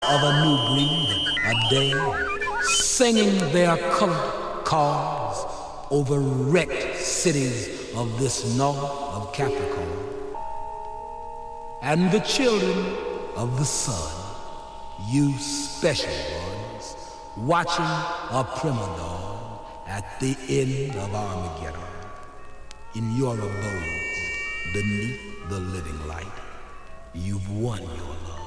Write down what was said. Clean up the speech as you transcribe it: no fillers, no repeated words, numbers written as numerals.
of a new breed, a day, singing their colored cars over wrecked cities of this north of Capricorn. And the children of the sun, you special ones, watching a prima dawn at the end of Armageddon, in your abodes beneath the living light, you've won your love.